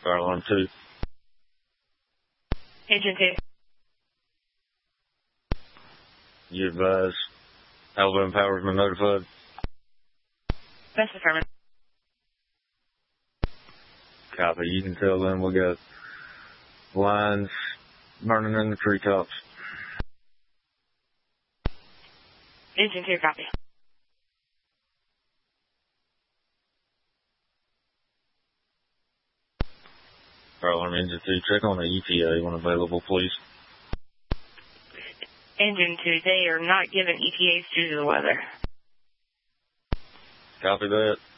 Fire alarm 2. Engine 2. You advise Alabama Power's been notified? That's affirmative. Copy. You can tell them we got lines burning in the treetops. Engine 2, copy. Fire alarm engine 2, check on the ETA when available, please. Engine 2, they are not giving ETAs due to the weather. Copy that.